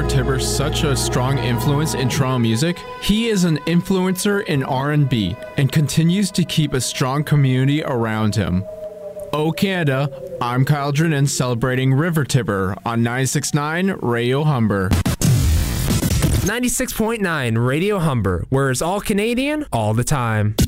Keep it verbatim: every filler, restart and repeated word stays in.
Tiber such a strong influence in Toronto music? He is an influencer in R and B and continues to keep a strong community around him. Oh Canada, I'm Kyle Drennan celebrating River Tiber on ninety-six point nine Radio Humber. ninety-six point nine Radio Humber, where it's all Canadian all the time.